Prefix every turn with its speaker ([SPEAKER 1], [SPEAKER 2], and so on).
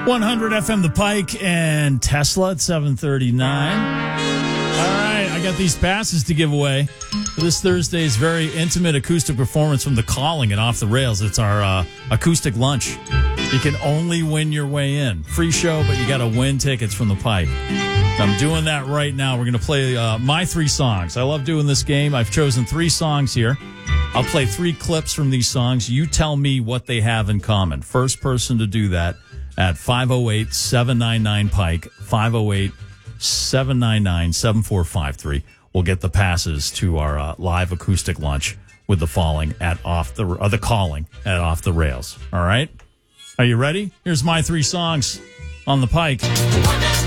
[SPEAKER 1] 100 FM The Pike and Tesla at 7:39. All right, I got these passes to give away for this Thursday's very intimate acoustic performance from The Calling and Off the Rails. It's our acoustic lunch. You can only win your way in. Free show, but you got to win tickets from The Pike. I'm doing that right now. We're going to play my 3 songs. I love doing this game. I've chosen 3 songs here. I'll play 3 clips from these songs. You tell me what they have in common. First person to do that at 508-799-PIKE, 508-799-7453. We'll get the passes to our live acoustic lunch with The Calling at Off the Rails. All right? Are you ready? Here's my 3 songs on The Pike.